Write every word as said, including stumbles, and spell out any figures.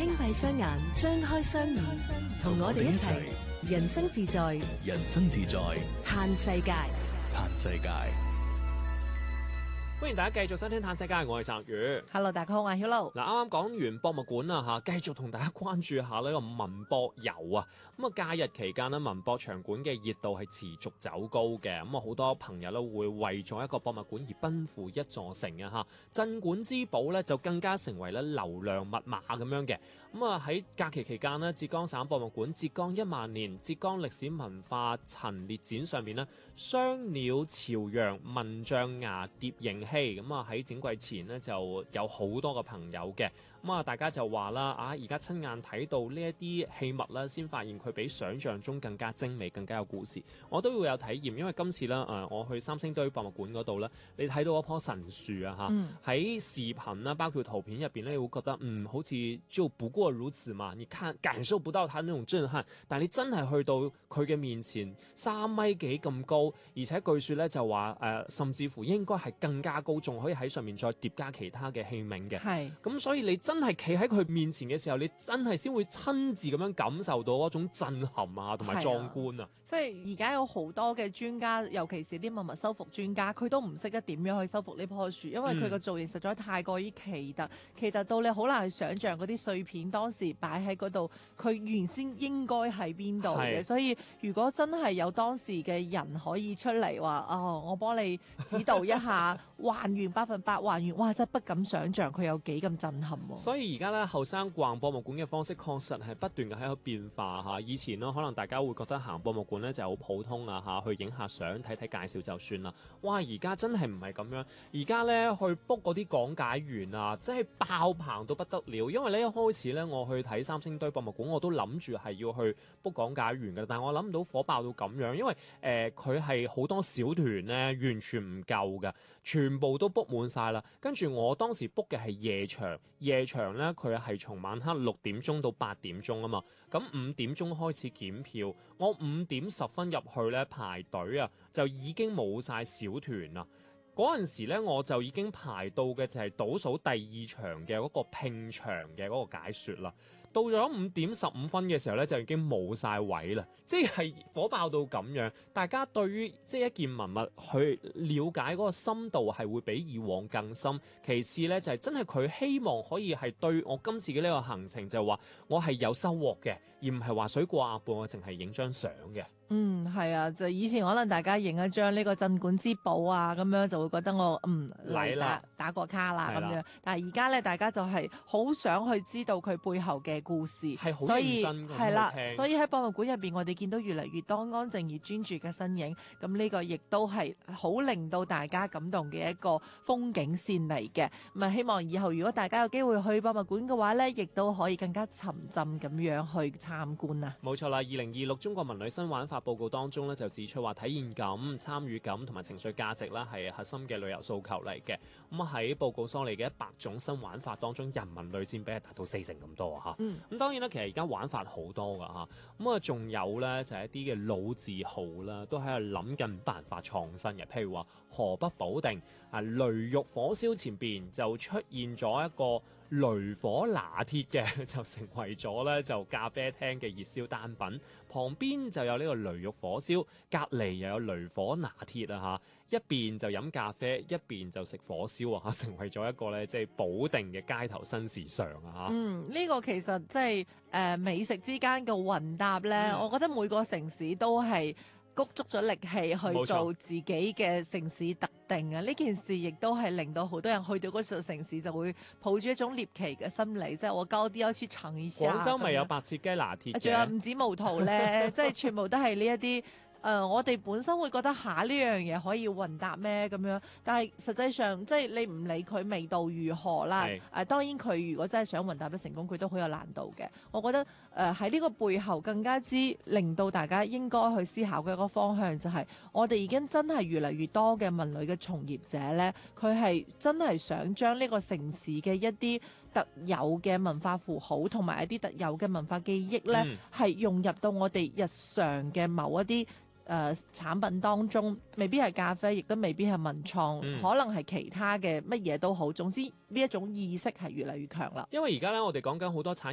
輕閉雙眼，張開雙耳，同我哋一齊人生自在， 人生自在， 嘆世界， 嘆世界。 歡迎大家繼續收聽《嘆世界》，我係澤宇。 Hello， 大家好，我係 Hello。 嗱，啱啱講完博物館啦嚇，繼續同大家關注下呢個文博遊啊。咁啊，假日期間呢，文博場館嘅熱度係持續走高嘅。咁啊，好多朋友咧會為咗一個博物館而奔赴一座城啊嚇。鎮館之寶咧就更加成為咧流量密碼咁樣嘅。咁啊，喺假期期間呢，浙江省博物館浙江一萬年浙江歷史文化陳列展上面呢，雙鳥朝陽文象牙疊形器，咁啊喺展櫃前呢，就有好多個朋友嘅。咁啊大家就話啦，啊而家親眼睇到呢一啲器物啦，先發現佢比想象中更加精美，更加有故事。我都會有體驗，因為今次咧誒我去三星堆博物館嗰度咧，你睇到一棵神樹啊嚇，喺、嗯、視頻啦，包括圖片入邊咧，你會覺得嗯好似就不過如此嘛，你看感受不到它那種震撼，但係你真係去到佢嘅面前，三米幾咁高，而且據說咧就話誒、呃、甚至乎應該係更加高，仲可以喺上面再疊加其他嘅器皿嘅。係咁，所以你真係企喺佢面前嘅時候，你真係先會親自咁樣感受到嗰種震撼啊，同埋壯觀啊！ 即係而家有好多嘅專家，尤其是啲文物修復專家，佢都唔識得點樣去修復呢棵樹，因為佢個造型實在太過於奇特，奇特到你好難去想像嗰啲碎片當時擺喺嗰度，佢原先應該喺邊度嘅。所以如果真係有當時嘅人可以出嚟話，哦，我幫你指導一下，還原百分百還原，哇！真係不敢想像佢有幾咁震撼喎。 所以而家咧，後生逛博物館嘅方式確實係不斷嘅喺度變化嚇。以前咯，可能大家會覺得行博物館咧就好普通啊嚇，去影下相、睇睇介紹就算啦。哇！而家真係唔係咁樣，而家咧去 book 嗰啲講解員啊，真係爆棚到不得了。因為咧一開始咧，我去睇三星堆博物館，我都諗住係要去 book 講解員嘅，但係我諗唔到火爆到咁樣，因為誒佢係好多小團咧，完全唔夠嘅，全部都 book 滿晒啦。跟住我當時 book 嘅係夜場，夜場咧佢係從晚黑六點鐘到八點鐘啊嘛，咁五點鐘開始檢票，我五點十分入去咧排隊啊，就已經冇晒小團啦。嗰陣時咧，我就已經排到嘅就係倒數第二場嘅嗰個拼場嘅嗰個解說啦。到咗五點十五分嘅時候咧，就已經冇晒位啦，即係火爆到咁樣。大家對於即係一件文物去了解嗰個深度係會比以往更深。其次咧就係、是、真係佢希望可以係對我今次嘅呢個行程就係話我係有收穫嘅，而唔係話水過鴨背，我淨係影張相嘅。 嗯，係啊，就以前可能大家影一張呢個鎮館之寶啊，咁樣就會覺得我嗯嚟啦，打過卡啦咁樣。但係而家咧，大家就係好想去知道佢背後嘅故事， 係好認真咁去聽。 係啦，所以喺博物館入邊，我哋見到越嚟越多安靜而專注嘅身影。咁呢個亦都係好令到大家感動嘅一個風景線嚟嘅。咁啊，希望以後如果大家有機會去博物館嘅話咧，亦都可以更加沉浸咁樣去參觀啊。 冇錯啦，二零二六中國文旅新玩法報告當中咧就指出話體驗感、參與感同埋情緒價值啦係核心嘅旅遊訴求嚟嘅。咁喺報告梳理嘅一百種新玩法當中，人文旅佔比係達到四成咁多啊！嚇、嗯，咁當然啦，其實而家玩法好多噶嚇，咁啊仲有咧就係、是、一啲嘅老字號啦，都喺度諗緊辦法創新嘅。譬如話河北保定啊雷玉火燒前邊就出現咗一個雷火拿鐵嘅，就成為咗咧就咖啡廳嘅熱銷單品。旁邊就有呢個雷玉火燒，隔離又有雷火拿鐵啊嚇，一邊就飲咖啡，一邊就食火燒啊嚇，成為咗一個咧即係保定嘅街頭新時尚啊嚇。 嗯，呢、這個其實即係誒美食之間嘅混搭咧、嗯，我覺得每個城市都係谷足咗力氣去做自己嘅城市特定啊！呢件事亦都係令到好多人去到嗰個城市就會抱住一種獵奇嘅心理，即係我高啲有次嘗一下。 廣州咪有白切雞拿鐵嘅， 仲有五指毛圖咧，即係全部都係呢一啲。誒、呃，我哋本身會覺得下呢樣嘢可以混搭咩咁樣，但係實際上即係你唔理佢味道如何啦。誒、呃，當然佢如果真係想混搭得成功，佢都好有難度嘅。我覺得誒喺呢個背後更加之令到大家應該去思考嘅一個方向就係、是，我哋已經真係越嚟越多嘅文旅嘅從業者咧，佢係真係想將呢個城市嘅一啲特有嘅文化符號同埋一啲特有嘅文化記憶咧，係、嗯、融入到我哋日常嘅某一啲。誒、呃、產品當中未必係咖啡，亦都未必係文創、嗯，可能係其他嘅乜嘢都好。總之呢一種意識係越嚟越強啦。 因為而家咧，我哋講緊好多產